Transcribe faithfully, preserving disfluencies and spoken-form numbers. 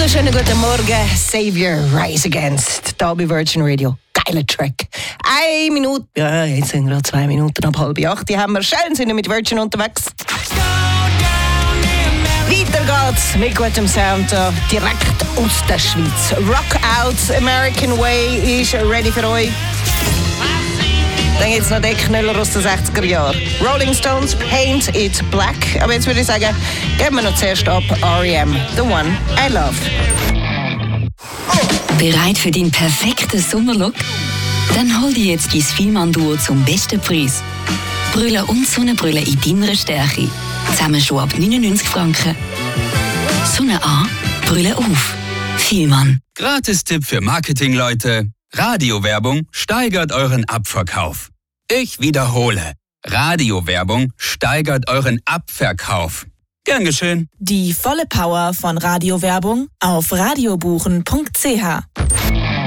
wunderschönen guten Morgen. Savior Rise Against. Da bei Virgin Radio. Geiler Track. Eine Minute, ja, jetzt sind gerade zwei Minuten ab halb acht. Die haben wir schön, sind wir mit Virgin unterwegs. Weiter geht's mit gutem Sound da, direkt aus der Schweiz. Rock Out American Way ist ready für euch. Dann gibt's noch den Knüller aus den sechziger Jahren. Rolling Stones, Paint It Black. Aber jetzt würde ich sagen, geben wir noch zuerst ab R E M, The One I Love. Bereit für deinen perfekten Sommerlook? Dann hol dir jetzt dein Fielmann-Duo zum besten Preis. Brille und Sonnenbrille in deiner Stärke. Zusammen schon ab neunundneunzig Franken. Sonne an, Brille auf. Fielmann. Gratis-Tipp für Marketingleute. Radiowerbung steigert euren Abverkauf. Ich wiederhole. Radiowerbung steigert euren Abverkauf. Gern geschehen. Die volle Power von Radiowerbung auf radiobuchen punkt c h.